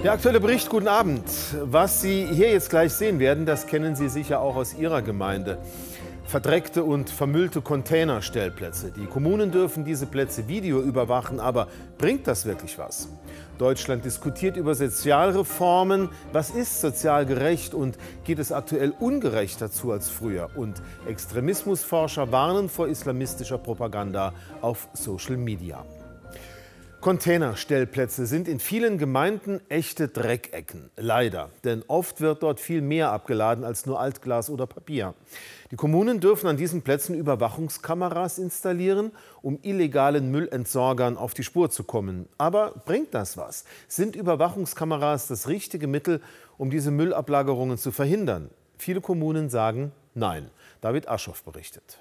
Der aktuelle Bericht, guten Abend. Was Sie hier jetzt gleich sehen werden, das kennen Sie sicher auch aus Ihrer Gemeinde. Verdreckte und vermüllte Containerstellplätze. Die Kommunen dürfen diese Plätze Video überwachen, aber bringt das wirklich was? Deutschland diskutiert über Sozialreformen. Was ist sozial gerecht und geht es aktuell ungerechter zu als früher? Und Extremismusforscher warnen vor islamistischer Propaganda auf Social Media. Containerstellplätze sind in vielen Gemeinden echte Dreckecken. Leider, denn oft wird dort viel mehr abgeladen als nur Altglas oder Papier. Die Kommunen dürfen an diesen Plätzen Überwachungskameras installieren, um illegalen Müllentsorgern auf die Spur zu kommen. Aber bringt das was? Sind Überwachungskameras das richtige Mittel, um diese Müllablagerungen zu verhindern? Viele Kommunen sagen nein. David Aschoff berichtet.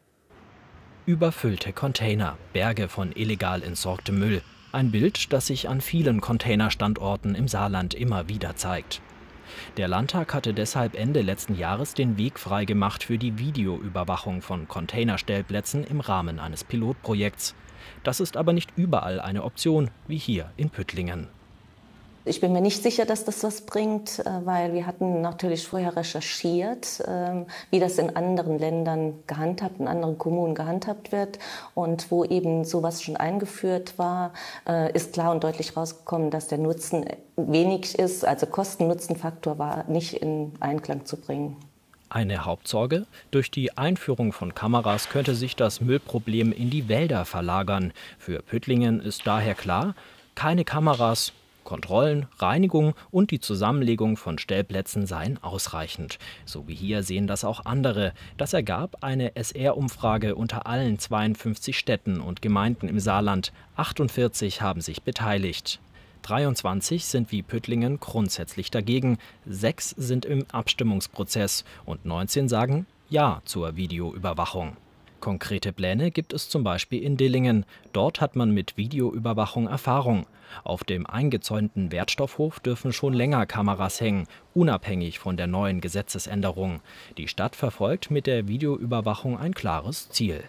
Überfüllte Container, Berge von illegal entsorgtem Müll. Ein Bild, das sich an vielen Containerstandorten im Saarland immer wieder zeigt. Der Landtag hatte deshalb Ende letzten Jahres den Weg freigemacht für die Videoüberwachung von Containerstellplätzen im Rahmen eines Pilotprojekts. Das ist aber nicht überall eine Option, wie hier in Püttlingen. Ich bin mir nicht sicher, dass das was bringt, weil wir hatten natürlich vorher recherchiert, wie das in anderen Ländern gehandhabt, in anderen Kommunen gehandhabt wird. Und wo eben sowas schon eingeführt war, ist klar und deutlich rausgekommen, dass der Nutzen wenig ist. Also Kosten-Nutzen-Faktor war nicht in Einklang zu bringen. Eine Hauptsorge: Durch die Einführung von Kameras könnte sich das Müllproblem in die Wälder verlagern. Für Püttlingen ist daher klar: keine Kameras. Kontrollen, Reinigung und die Zusammenlegung von Stellplätzen seien ausreichend. So wie hier sehen das auch andere. Das ergab eine SR-Umfrage unter allen 52 Städten und Gemeinden im Saarland. 48 haben sich beteiligt. 23 sind wie Püttlingen grundsätzlich dagegen, 6 sind im Abstimmungsprozess und 19 sagen Ja zur Videoüberwachung. Konkrete Pläne gibt es zum Beispiel in Dillingen. Dort hat man mit Videoüberwachung Erfahrung. Auf dem eingezäunten Wertstoffhof dürfen schon länger Kameras hängen, unabhängig von der neuen Gesetzesänderung. Die Stadt verfolgt mit der Videoüberwachung ein klares Ziel.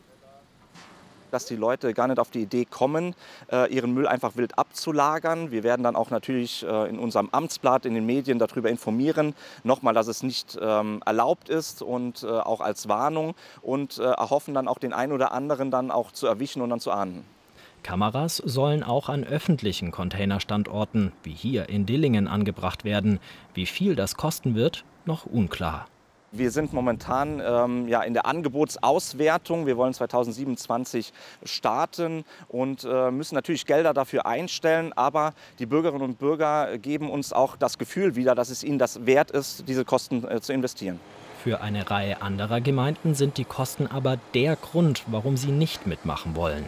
Dass die Leute gar nicht auf die Idee kommen, ihren Müll einfach wild abzulagern. Wir werden dann auch natürlich in unserem Amtsblatt, in den Medien darüber informieren. Nochmal, dass es nicht erlaubt ist und auch als Warnung und erhoffen dann auch den einen oder anderen dann auch zu erwischen und dann zu ahnden. Kameras sollen auch an öffentlichen Containerstandorten, wie hier in Dillingen, angebracht werden. Wie viel das kosten wird, noch unklar. Wir sind momentan in der Angebotsauswertung. Wir wollen 2027 starten und müssen natürlich Gelder dafür einstellen. Aber die Bürgerinnen und Bürger geben uns auch das Gefühl wieder, dass es ihnen das wert ist, diese Kosten zu investieren. Für eine Reihe anderer Gemeinden sind die Kosten aber der Grund, warum sie nicht mitmachen wollen.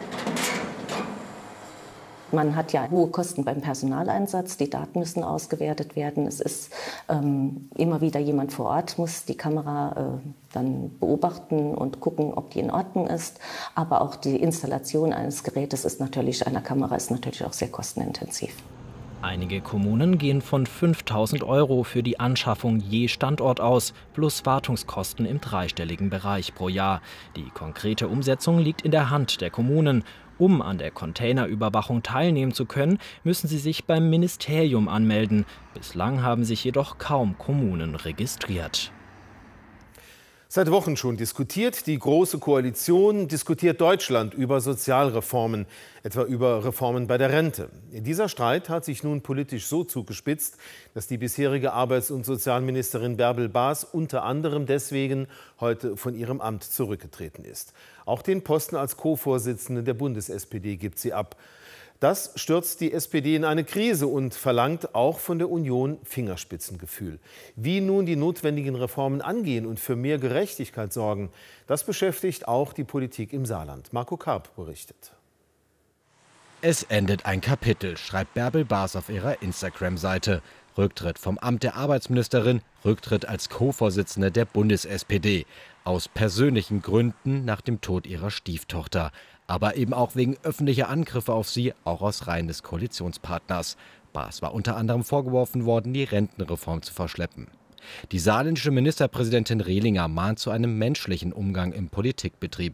Man hat ja hohe Kosten beim Personaleinsatz, die Daten müssen ausgewertet werden. Es ist immer wieder jemand vor Ort, muss die Kamera dann beobachten und gucken, ob die in Ordnung ist. Aber auch die Installation eines Gerätes einer Kamera ist natürlich auch sehr kostenintensiv. Einige Kommunen gehen von 5.000 € für die Anschaffung je Standort aus, plus Wartungskosten im dreistelligen Bereich pro Jahr. Die konkrete Umsetzung liegt in der Hand der Kommunen. Um an der Containerüberwachung teilnehmen zu können, müssen sie sich beim Ministerium anmelden. Bislang haben sich jedoch kaum Kommunen registriert. Seit Wochen schon diskutiert die Große Koalition, diskutiert Deutschland über Sozialreformen, etwa über Reformen bei der Rente. Dieser Streit hat sich nun politisch so zugespitzt, dass die bisherige Arbeits- und Sozialministerin Bärbel Baas unter anderem deswegen heute von ihrem Amt zurückgetreten ist. Auch den Posten als Co-Vorsitzende der Bundes-SPD gibt sie ab. Das stürzt die SPD in eine Krise und verlangt auch von der Union Fingerspitzengefühl. Wie nun die notwendigen Reformen angehen und für mehr Gerechtigkeit sorgen, das beschäftigt auch die Politik im Saarland. Marco Karp berichtet. Es endet ein Kapitel, schreibt Bärbel Baas auf ihrer Instagram-Seite. Rücktritt vom Amt der Arbeitsministerin, Rücktritt als Co-Vorsitzende der Bundes-SPD. Aus persönlichen Gründen nach dem Tod ihrer Stieftochter. Aber eben auch wegen öffentlicher Angriffe auf sie, auch aus Reihen des Koalitionspartners. Baas war unter anderem vorgeworfen worden, die Rentenreform zu verschleppen. Die saarländische Ministerpräsidentin Rehlinger mahnt zu einem menschlichen Umgang im Politikbetrieb.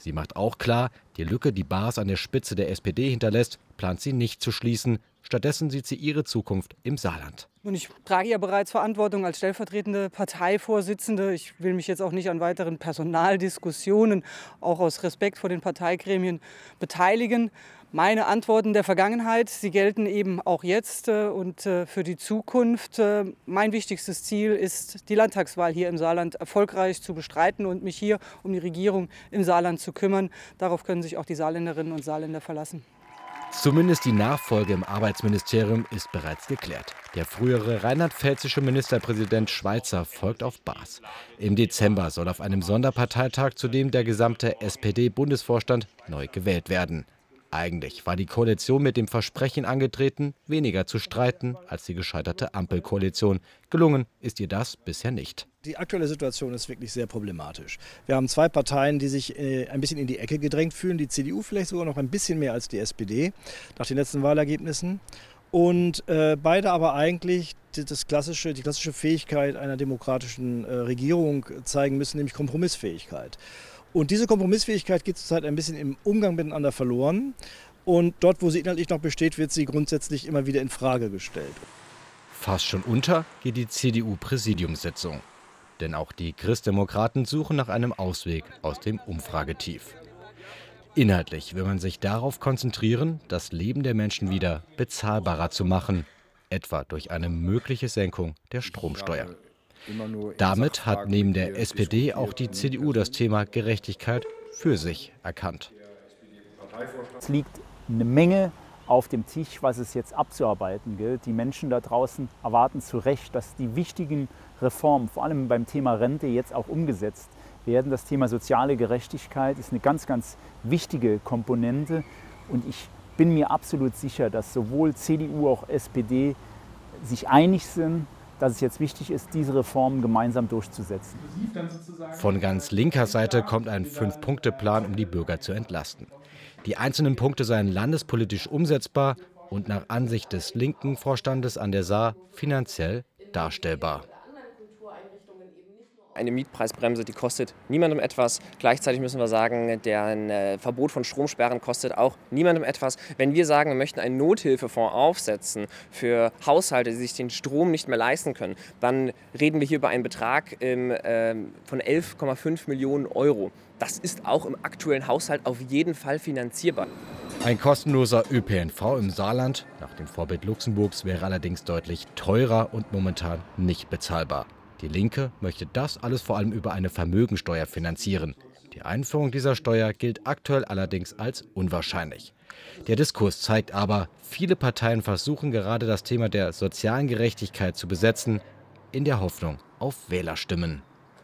Sie macht auch klar, die Lücke, die Baas an der Spitze der SPD hinterlässt, plant sie nicht zu schließen. Stattdessen sieht sie ihre Zukunft im Saarland. Und ich trage ja bereits Verantwortung als stellvertretende Parteivorsitzende. Ich will mich jetzt auch nicht an weiteren Personaldiskussionen, auch aus Respekt vor den Parteigremien, beteiligen. Meine Antworten der Vergangenheit, sie gelten eben auch jetzt und für die Zukunft. Mein wichtigstes Ziel ist, die Landtagswahl hier im Saarland erfolgreich zu bestreiten und mich hier um die Regierung im Saarland zu kümmern. Darauf können sich auch die Saarländerinnen und Saarländer verlassen. Zumindest die Nachfolge im Arbeitsministerium ist bereits geklärt. Der frühere rheinland-pfälzische Ministerpräsident Schweizer folgt auf Baas. Im Dezember soll auf einem Sonderparteitag zudem der gesamte SPD-Bundesvorstand neu gewählt werden. Eigentlich war die Koalition mit dem Versprechen angetreten, weniger zu streiten als die gescheiterte Ampelkoalition. Gelungen ist ihr das bisher nicht. Die aktuelle Situation ist wirklich sehr problematisch. Wir haben zwei Parteien, die sich ein bisschen in die Ecke gedrängt fühlen. Die CDU vielleicht sogar noch ein bisschen mehr als die SPD nach den letzten Wahlergebnissen. Und beide aber eigentlich die klassische Fähigkeit einer demokratischen Regierung zeigen müssen, nämlich Kompromissfähigkeit. Und diese Kompromissfähigkeit geht zurzeit ein bisschen im Umgang miteinander verloren. Und dort, wo sie inhaltlich noch besteht, wird sie grundsätzlich immer wieder in Frage gestellt. Fast schon unter geht die CDU-Präsidiumssitzung. Denn auch die Christdemokraten suchen nach einem Ausweg aus dem Umfragetief. Inhaltlich will man sich darauf konzentrieren, das Leben der Menschen wieder bezahlbarer zu machen, etwa durch eine mögliche Senkung der Stromsteuer. Damit hat neben der SPD auch die CDU das Thema Gerechtigkeit für sich erkannt. Es liegt eine Menge auf dem Tisch, was es jetzt abzuarbeiten gilt. Die Menschen da draußen erwarten zu Recht, dass die wichtigen Reformen, vor allem beim Thema Rente, jetzt auch umgesetzt werden. Das Thema soziale Gerechtigkeit ist eine ganz, ganz wichtige Komponente. Und ich bin mir absolut sicher, dass sowohl CDU als auch SPD sich einig sind, dass es jetzt wichtig ist, diese Reformen gemeinsam durchzusetzen. Von ganz linker Seite kommt ein 5-Punkte-Plan, um die Bürger zu entlasten. Die einzelnen Punkte seien landespolitisch umsetzbar und nach Ansicht des linken Vorstandes an der Saar finanziell darstellbar. Eine Mietpreisbremse, die kostet niemandem etwas. Gleichzeitig müssen wir sagen, ein Verbot von Stromsperren kostet auch niemandem etwas. Wenn wir sagen, wir möchten einen Nothilfefonds aufsetzen für Haushalte, die sich den Strom nicht mehr leisten können, dann reden wir hier über einen Betrag von 11,5 Millionen Euro. Das ist auch im aktuellen Haushalt auf jeden Fall finanzierbar. Ein kostenloser ÖPNV im Saarland, nach dem Vorbild Luxemburgs, wäre allerdings deutlich teurer und momentan nicht bezahlbar. Die Linke möchte das alles vor allem über eine Vermögensteuer finanzieren. Die Einführung dieser Steuer gilt aktuell allerdings als unwahrscheinlich. Der Diskurs zeigt aber, viele Parteien versuchen gerade das Thema der sozialen Gerechtigkeit zu besetzen, in der Hoffnung auf Wählerstimmen.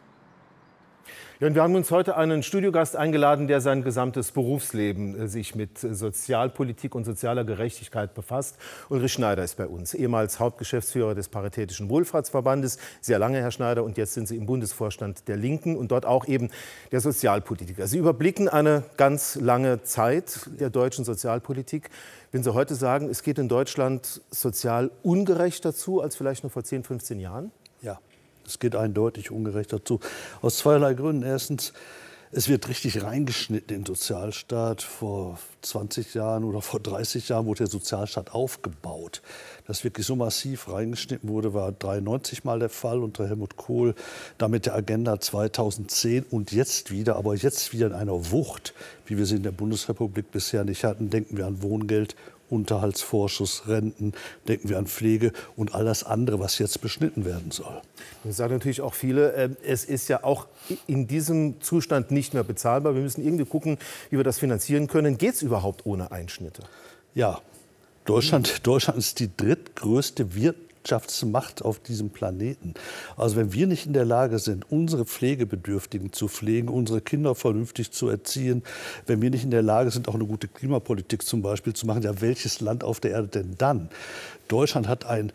Ja, und wir haben uns heute einen Studiogast eingeladen, der sein gesamtes Berufsleben sich mit Sozialpolitik und sozialer Gerechtigkeit befasst. Ulrich Schneider ist bei uns, ehemals Hauptgeschäftsführer des Paritätischen Wohlfahrtsverbandes, sehr lange, Herr Schneider, und jetzt sind Sie im Bundesvorstand der Linken und dort auch eben der Sozialpolitiker. Sie überblicken eine ganz lange Zeit der deutschen Sozialpolitik. Wenn Sie heute sagen, es geht in Deutschland sozial ungerechter zu als vielleicht noch vor 10, 15 Jahren? Ja. Es geht eindeutig ungerechter zu. Aus zweierlei Gründen. Erstens, es wird richtig reingeschnitten in den Sozialstaat. Vor 20 Jahren oder vor 30 Jahren wurde der Sozialstaat aufgebaut. Dass wirklich so massiv reingeschnitten wurde, war 1993 mal der Fall unter Helmut Kohl, damit der Agenda 2010 und jetzt wieder, aber jetzt wieder in einer Wucht, wie wir sie in der Bundesrepublik bisher nicht hatten. Denken wir an Wohngeld, Unterhaltsvorschuss, Renten, denken wir an Pflege und all das andere, was jetzt beschnitten werden soll. Das sagen natürlich auch viele, es ist ja auch in diesem Zustand nicht mehr bezahlbar. Wir müssen irgendwie gucken, wie wir das finanzieren können. Geht es überhaupt ohne Einschnitte? Ja, Deutschland ist die drittgrößte Wirtschaftsmacht auf diesem Planeten. Also wenn wir nicht in der Lage sind, unsere Pflegebedürftigen zu pflegen, unsere Kinder vernünftig zu erziehen, wenn wir nicht in der Lage sind, auch eine gute Klimapolitik zum Beispiel zu machen, ja, welches Land auf der Erde denn dann? Deutschland hat ein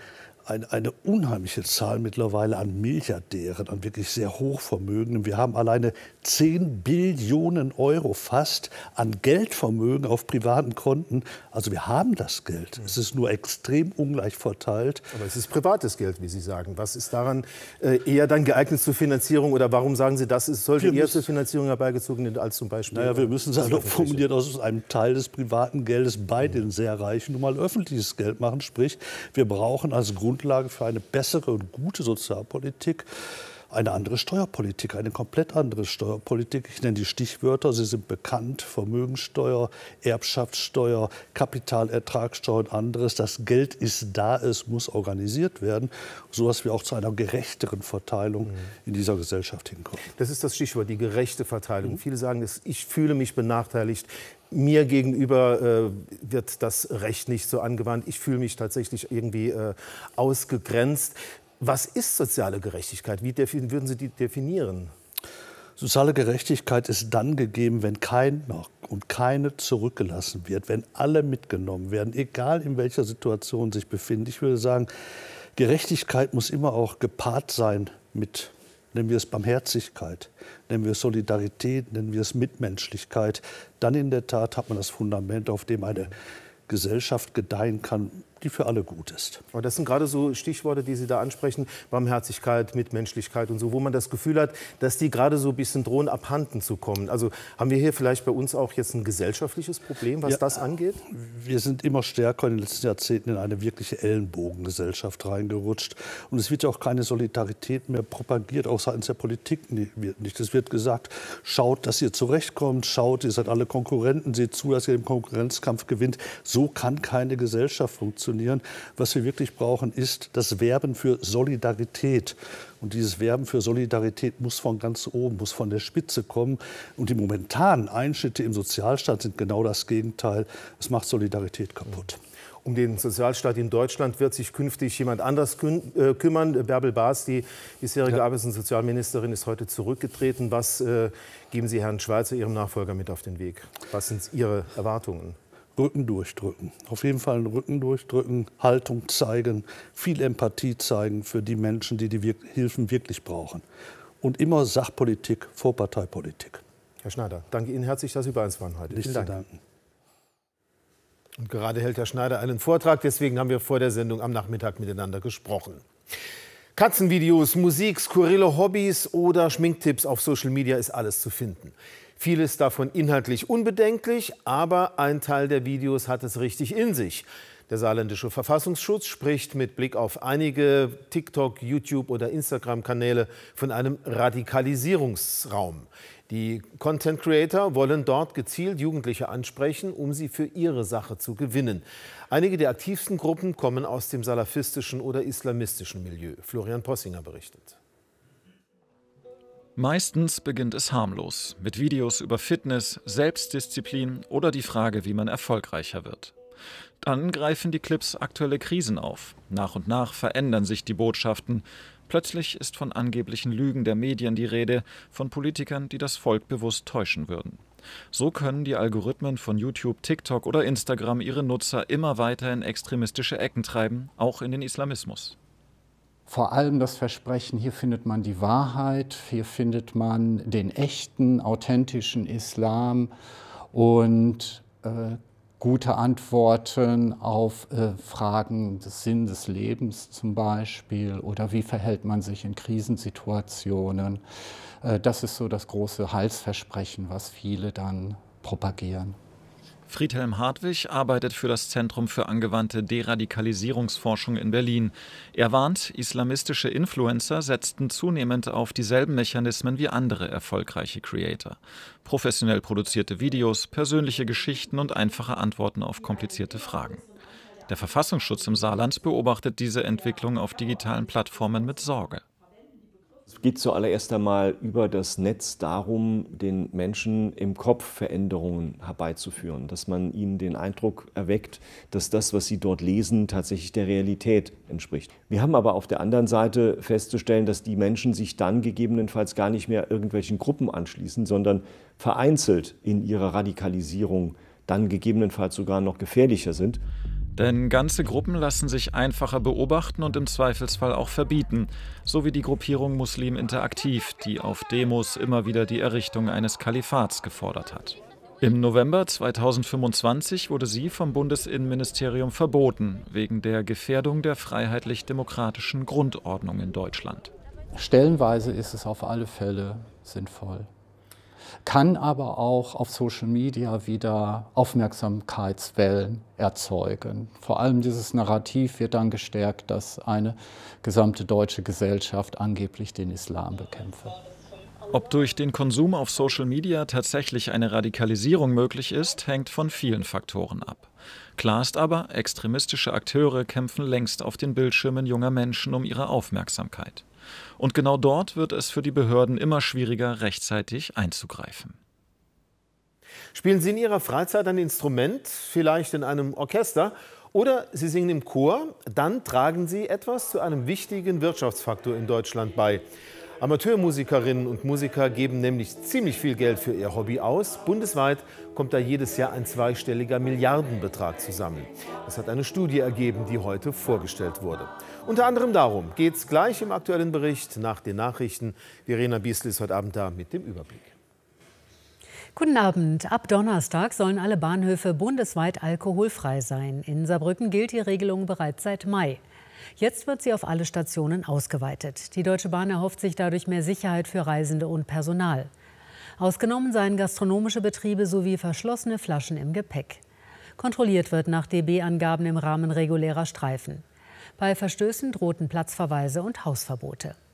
eine unheimliche Zahl mittlerweile an Milliardären, an wirklich sehr Hochvermögenden. Wir haben alleine 10 Billionen Euro fast an Geldvermögen auf privaten Konten. Also wir haben das Geld. Es ist nur extrem ungleich verteilt. Aber es ist privates Geld, wie Sie sagen. Was ist daran eher dann geeignet zur Finanzierung? Oder warum sagen Sie, das sollte eher zur Finanzierung herbeigezogen werden als zum Beispiel? Naja, wir müssen sagen, formuliert aus einem Teil des privaten Geldes bei den sehr Reichen nun mal öffentliches Geld machen. Sprich, wir brauchen als Grundlage für eine bessere und gute Sozialpolitik eine andere Steuerpolitik, eine komplett andere Steuerpolitik. Ich nenne die Stichwörter, sie sind bekannt: Vermögensteuer, Erbschaftssteuer, Kapitalertragssteuer und anderes. Das Geld ist da, es muss organisiert werden, sodass wir auch zu einer gerechteren Verteilung in dieser Gesellschaft hinkommen. Das ist das Stichwort, die gerechte Verteilung. Viele sagen, ich fühle mich benachteiligt. Mir gegenüber wird das Recht nicht so angewandt. Ich fühle mich tatsächlich irgendwie ausgegrenzt. Was ist soziale Gerechtigkeit? Wie würden Sie die definieren? Soziale Gerechtigkeit ist dann gegeben, wenn keiner und keine zurückgelassen wird, wenn alle mitgenommen werden, egal in welcher Situation sich befinden. Ich würde sagen, Gerechtigkeit muss immer auch gepaart sein mit, nennen wir es Barmherzigkeit, nennen wir es Solidarität, nennen wir es Mitmenschlichkeit. Dann in der Tat hat man das Fundament, auf dem eine Gesellschaft gedeihen kann, die für alle gut ist. Aber das sind gerade so Stichworte, die Sie da ansprechen: Barmherzigkeit, Mitmenschlichkeit und so, wo man das Gefühl hat, dass die gerade so ein bisschen drohen, abhanden zu kommen. Also haben wir hier vielleicht bei uns auch jetzt ein gesellschaftliches Problem, was das angeht? Wir sind immer stärker in den letzten Jahrzehnten in eine wirkliche Ellenbogengesellschaft reingerutscht. Und es wird ja auch keine Solidarität mehr propagiert, auch seitens der Politik nicht. Es wird gesagt, schaut, dass ihr zurechtkommt, schaut, ihr seid alle Konkurrenten, seht zu, dass ihr im Konkurrenzkampf gewinnt. So kann keine Gesellschaft funktionieren. Was wir wirklich brauchen, ist das Werben für Solidarität. Und dieses Werben für Solidarität muss von ganz oben, muss von der Spitze kommen. Und die momentanen Einschnitte im Sozialstaat sind genau das Gegenteil. Es macht Solidarität kaputt. Um den Sozialstaat in Deutschland wird sich künftig jemand anders kümmern. Bärbel Baas, die bisherige Arbeits- und Sozialministerin, ist heute zurückgetreten. Was geben Sie Herrn Schweizer, Ihrem Nachfolger, mit auf den Weg? Was sind Ihre Erwartungen? Rücken durchdrücken. Auf jeden Fall einen Rücken durchdrücken, Haltung zeigen, viel Empathie zeigen für die Menschen, die die Hilfen wirklich brauchen. Und immer Sachpolitik vor Parteipolitik. Herr Schneider, danke Ihnen herzlich, dass Sie bei uns waren heute. Vielen Dank. Und gerade hält Herr Schneider einen Vortrag, deswegen haben wir vor der Sendung am Nachmittag miteinander gesprochen. Katzenvideos, Musik, skurrile Hobbys oder Schminktipps auf Social Media ist alles zu finden. Vieles davon inhaltlich unbedenklich, aber ein Teil der Videos hat es richtig in sich. Der saarländische Verfassungsschutz spricht mit Blick auf einige TikTok-, YouTube- oder Instagram-Kanäle von einem Radikalisierungsraum. Die Content Creator wollen dort gezielt Jugendliche ansprechen, um sie für ihre Sache zu gewinnen. Einige der aktivsten Gruppen kommen aus dem salafistischen oder islamistischen Milieu. Florian Possinger berichtet. Meistens beginnt es harmlos, mit Videos über Fitness, Selbstdisziplin oder die Frage, wie man erfolgreicher wird. Dann greifen die Clips aktuelle Krisen auf. Nach und nach verändern sich die Botschaften. Plötzlich ist von angeblichen Lügen der Medien die Rede, von Politikern, die das Volk bewusst täuschen würden. So können die Algorithmen von YouTube, TikTok oder Instagram ihre Nutzer immer weiter in extremistische Ecken treiben, auch in den Islamismus. Vor allem das Versprechen, hier findet man die Wahrheit, hier findet man den echten, authentischen Islam und gute Antworten auf Fragen des Sinn des Lebens zum Beispiel oder wie verhält man sich in Krisensituationen. Das ist so das große Heilsversprechen, was viele dann propagieren. Friedhelm Hartwig arbeitet für das Zentrum für angewandte Deradikalisierungsforschung in Berlin. Er warnt, islamistische Influencer setzten zunehmend auf dieselben Mechanismen wie andere erfolgreiche Creator. Professionell produzierte Videos, persönliche Geschichten und einfache Antworten auf komplizierte Fragen. Der Verfassungsschutz im Saarland beobachtet diese Entwicklung auf digitalen Plattformen mit Sorge. Es geht zuallererst einmal über das Netz darum, den Menschen im Kopf Veränderungen herbeizuführen, dass man ihnen den Eindruck erweckt, dass das, was sie dort lesen, tatsächlich der Realität entspricht. Wir haben aber auf der anderen Seite festzustellen, dass die Menschen sich dann gegebenenfalls gar nicht mehr irgendwelchen Gruppen anschließen, sondern vereinzelt in ihrer Radikalisierung dann gegebenenfalls sogar noch gefährlicher sind. Denn ganze Gruppen lassen sich einfacher beobachten und im Zweifelsfall auch verbieten, so wie die Gruppierung Muslim Interaktiv, die auf Demos immer wieder die Errichtung eines Kalifats gefordert hat. Im November 2025 wurde sie vom Bundesinnenministerium verboten, wegen der Gefährdung der freiheitlich-demokratischen Grundordnung in Deutschland. Stellenweise ist es auf alle Fälle sinnvoll, kann aber auch auf Social Media wieder Aufmerksamkeitswellen erzeugen. Vor allem dieses Narrativ wird dann gestärkt, dass eine gesamte deutsche Gesellschaft angeblich den Islam bekämpfe. Ob durch den Konsum auf Social Media tatsächlich eine Radikalisierung möglich ist, hängt von vielen Faktoren ab. Klar ist aber, extremistische Akteure kämpfen längst auf den Bildschirmen junger Menschen um ihre Aufmerksamkeit. Und genau dort wird es für die Behörden immer schwieriger, rechtzeitig einzugreifen. Spielen Sie in Ihrer Freizeit ein Instrument, vielleicht in einem Orchester, oder Sie singen im Chor? Dann tragen Sie etwas zu einem wichtigen Wirtschaftsfaktor in Deutschland bei. Amateurmusikerinnen und Musiker geben nämlich ziemlich viel Geld für ihr Hobby aus. Bundesweit kommt da jedes Jahr ein zweistelliger Milliardenbetrag zusammen. Das hat eine Studie ergeben, die heute vorgestellt wurde. Unter anderem darum geht es gleich im aktuellen Bericht nach den Nachrichten. Verena Biesl ist heute Abend da mit dem Überblick. Guten Abend. Ab Donnerstag sollen alle Bahnhöfe bundesweit alkoholfrei sein. In Saarbrücken gilt die Regelung bereits seit Mai. Jetzt wird sie auf alle Stationen ausgeweitet. Die Deutsche Bahn erhofft sich dadurch mehr Sicherheit für Reisende und Personal. Ausgenommen seien gastronomische Betriebe sowie verschlossene Flaschen im Gepäck. Kontrolliert wird nach DB-Angaben im Rahmen regulärer Streifen. Bei Verstößen drohten Platzverweise und Hausverbote.